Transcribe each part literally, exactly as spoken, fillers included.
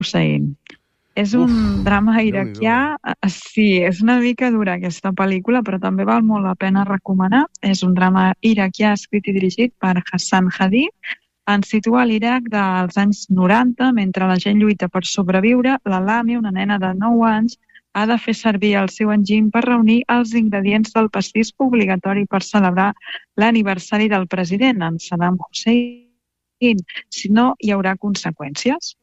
Hussein. És un Uf, drama iraquià. Sí, és una mica dura aquesta pel·lícula, però també val molt la pena recomanar. És un drama iraquià escrit i dirigit per Hassan Hadi. Ens situa a l'Iraq dels anys noranta, mentre la gent lluita per sobreviure. La Lami, una nena de nou anys, ha de fer servir el seu enginy per reunir els ingredients del pastís obligatori per celebrar l'aniversari del president, en Saddam Hussein. Si no, hi haurà conseqüències.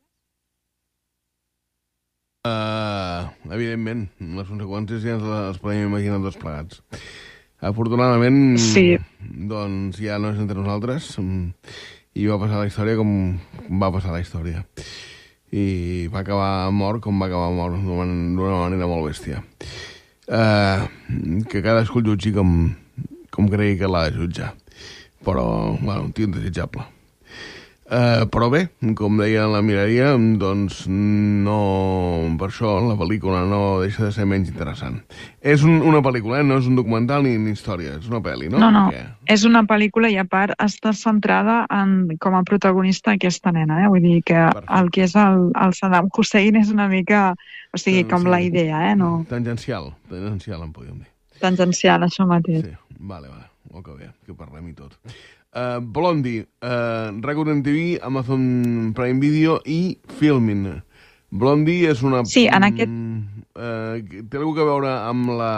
Uh, evidentment, les conseqüències ja ens les podem imaginar tots plegats. Afortunadament, sí. Doncs ja no és entre nosaltres i va passar la història com va passar la història. I va acabar mort com va acabar mort, d'una manera molt bèstia. Uh, que cadascú el jutgi com, com cregui que l'ha de jutjar. Però, bueno, un tio indesitjable. Uh, però bé, com deia la Mireia, doncs no, per això la pel·lícula no deixa de ser menys interessant. És un, una pel·lícula, eh? No és un documental ni una història, és una pel·li, no? No, no, Què? És una pel·lícula i a part està centrada en, com a protagonista aquesta nena, eh? Vull dir que Perfecte. El que és el, el Saddam Hussein és una mica, o sigui, com sí. La idea, eh? No... Tangencial, tangencial en podríem dir. Tangencial, això mateix. Sí, vale, vale, oh, que bé, que parlem i tot. Uh, Blondie, uh, Rakuten T V, Amazon Prime Video i Filmin. Blondie és una... Sí, en aquest... Uh, té alguna a veure amb la...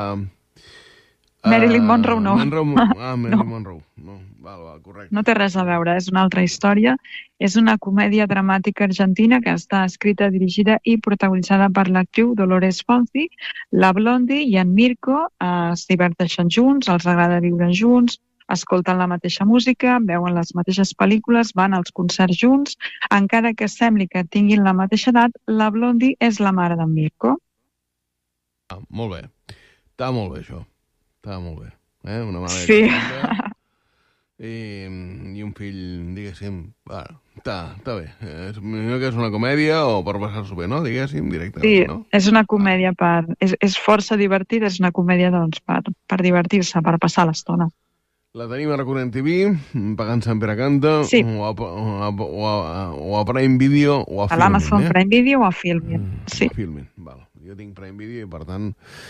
Uh, Marilyn Monroe, no. Monroe, ah, Marilyn no. Monroe. No, val, val, correcte. No té res a veure, és una altra història. És una comèdia dramàtica argentina que està escrita, dirigida i protagonitzada per l'actriu Dolores Fonzi. La Blondie i en Mirko uh, es diverteixen junts, els agrada viure junts, escolten la mateixa música, veuen les mateixes pel·lícules, van als concerts junts. Encara que sembli que tinguin la mateixa edat, la Blondie és la mare d'en Mirko. Ah, molt bé. Està molt bé, això. Està molt bé. Eh? Una mare sí. I, i un fill, diguéssim, bueno, està, està bé. És, no que és una comèdia o per passar-s'ho bé, no? Diguéssim, directament, sí, no? És una comèdia per... És, és força divertida, és una comèdia, doncs, per, per divertir-se, per passar l'estona. La tenim a Rakuten T V, pagant Sant Pere Canta, sí. o, a, o, a, o, a, o a Prime Video o a, a Filmin. A l'Amazon eh? Prime Video o a Filmin, sí. A Filmin, val. Jo tinc Prime Video i, per tant,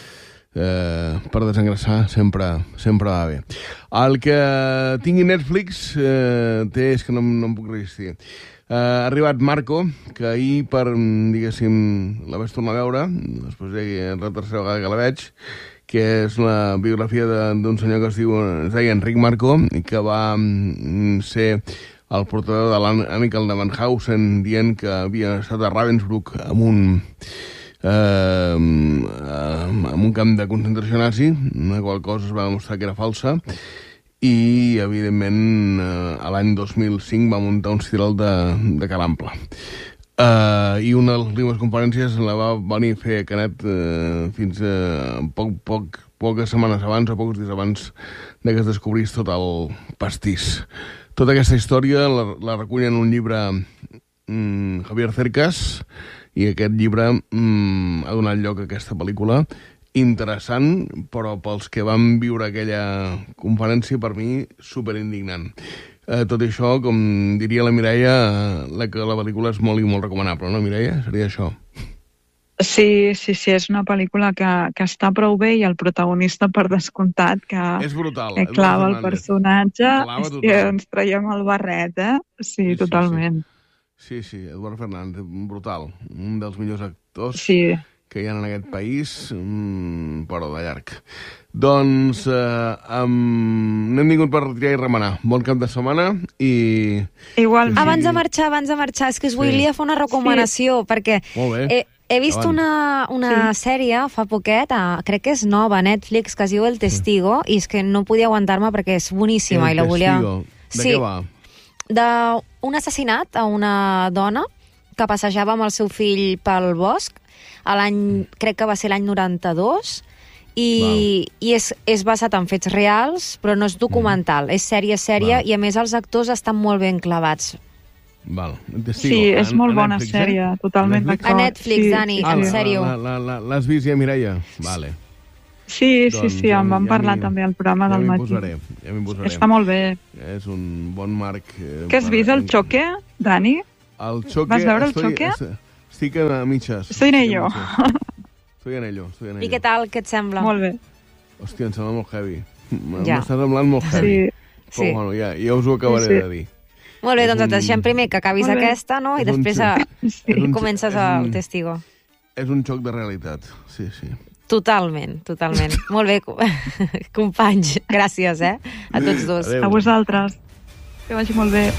eh, per desengressar sempre, sempre va bé. El que tingui Netflix eh, té, és que no, no em puc resistir. Eh, ha arribat Marco, que ahir, per, diguéssim, la vaig tornar a veure, després de la tercera vegada que la veig, que és la biografia d'un senyor que es diu, es deia Enric Marco, i que va ser el portador de l'Amical de Mannhausen, dient que havia estat a Ravensbrück amb un, eh, amb un camp de concentració nazi, una qual cosa es va demostrar que era falsa, i, evidentment, a l'any dos mil cinc va muntar un ciral de, de Calample. Uh, i una de les últimes conferències la va venir a fer Canet uh, fins a poc, poc, poques setmanes abans o pocs dies abans de que es descobrís tot el pastís. Tota aquesta història la, la recull en un llibre um, Javier Cercas, i aquest llibre um, ha donat lloc a aquesta pel·lícula interessant, però pels que van viure aquella conferència, per mi, superindignant. Eh, tot això, com diria la Mireia, la, la pel·lícula és molt i molt recomanable, no, Mireia? Seria això. Sí, sí, sí, és una pel·lícula que, que està prou bé i el protagonista, per descomptat, que, és brutal, que clava el personatge, clava i ens traiem el barret, eh? Sí, sí totalment. Sí, sí, sí, Eduard Fernández, brutal, un dels millors actors sí. que hi ha en aquest país, mm, però de llarg. Doncs eh, um, n'hem vingut per retirar i remenar. Bon cap de setmana i... Igual. Sí. Abans de marxar, abans de marxar, és que us volia sí. fer una recomanació, sí. perquè he, he vist Avant. una, una sí. sèrie fa poquet, a, crec que és nova, a Netflix, que es diu El Testigo, sí. i és que no podia aguantar-me perquè és boníssima. El i la volia... Testigo. De sí. què va? D'un assassinat a una dona que passejava amb el seu fill pel bosc, a l'any, crec que va ser l'any noranta-dos, i, i és, és basat en fets reals, però no és documental, mm. és sèrie, sèrie, Val. I a més els actors estan molt ben clavats. Val. Sí, és molt bona Netflix, sèrie, eh? Totalment d'acord. A Netflix, sí, Dani, ah, en sèrio. L'has vist ja, Mireia? Vale. Sí, sí, doncs, sí, em van ja parlar també al programa ja del matí. Posaré, ja m'hi posaré. Està molt bé. És un bon marc. Eh, Què has vist, el Choque, Dani? El Choque... Vas veure el estoy, Choque? Estoy, Estic a mitges. Estoy en ello. Estoy en ello, estoy en ello. I què tal, què et sembla? Molt bé. Hòstia, em sembla molt heavy. Ja. M'estàs semblant molt heavy. Sí. Però Sí. bueno, ja, ja us ho acabaré Sí, sí. de dir. Molt bé, És doncs et un- deixem primer que acabis Molt bé. aquesta, no? I És un després xoc. a... És un- comences és el un- testigo. És un xoc de realitat, sí, sí. Totalment, totalment. Molt bé, co- companys. Gràcies, eh? A tots dos. Adéu. A vosaltres. Que vagi molt bé.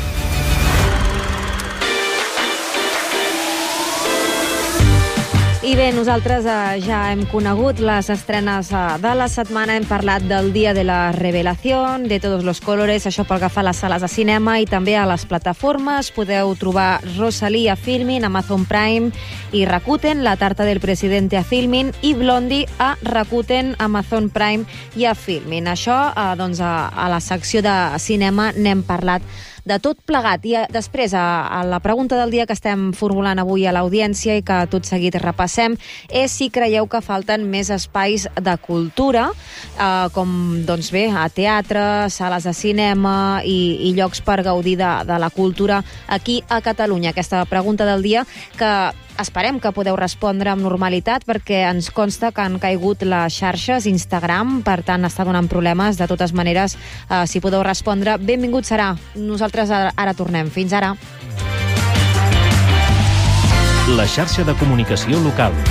I bé, nosaltres eh, ja hem conegut les estrenes eh, de la setmana, hem parlat del Dia de la Revelación, de Todos los Colores, això pel que fa a les sales de cinema i també a les plataformes. Podeu trobar Rosalía a Filmin, Amazon Prime i Rakuten, La Tarta del Presidente a Filmin i Blondie a Rakuten, Amazon Prime i a Filmin. Això, eh, doncs, a, a la secció de cinema n'hem parlat de tot plegat. I a, després, a, a la pregunta del dia que estem formulant avui a l'audiència i que tot seguit repassem, és si creieu que falten més espais de cultura, eh, com, doncs bé, a teatre, sales de cinema i, i llocs per gaudir de, de la cultura aquí a Catalunya. Aquesta pregunta del dia que esperem que podeu respondre amb normalitat perquè ens consta que han caigut les xarxes, Instagram, per tant està donant problemes. De totes maneres, eh, si podeu respondre, benvingut serà. Nosaltres ara, ara tornem. Fins ara. La xarxa de comunicació local.